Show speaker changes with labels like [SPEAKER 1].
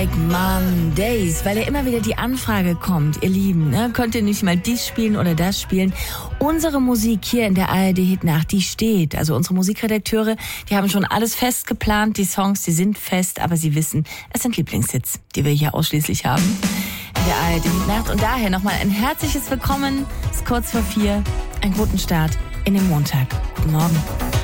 [SPEAKER 1] like Mondays, weil ja immer wieder die Anfrage kommt, ihr Lieben, ne? Könnt ihr nicht mal dies spielen oder das spielen? Unsere Musik hier in der ARD Hitnacht, die steht. Also unsere Musikredakteure, die haben schon alles fest geplant, die Songs, die sind fest, aber sie wissen, es sind Lieblingshits, die wir hier ausschließlich haben in der ARD Hitnacht. Und daher nochmal ein herzliches Willkommen, es ist kurz vor 4, einen guten Start in den Montag. Guten Morgen.